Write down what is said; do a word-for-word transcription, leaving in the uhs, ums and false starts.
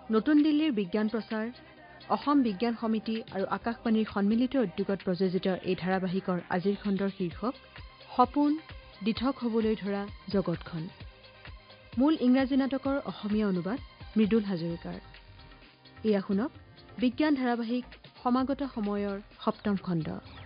নতুন দিল্লীৰ বিজ্ঞান প্ৰচাৰ অসম বিজ্ঞান সমিতি আৰু আকাশবাণীৰ সন্মিলিত উদ্যোগত প্ৰযোজিত এই ধাৰাবাহিকৰ আজিৰ খণ্ডৰ শীৰ্ষক সপোন দিঠক হবলৈ ধৰা জগতখন মূল ইংৰাজী নাটকৰ অসমীয়া অনুবাদ মৃদুল হাজৰিকাৰ এয়া শুনক বিজ্ঞান ধাৰাবাহিক সমাগত সময়ৰ সপ্তম খণ্ড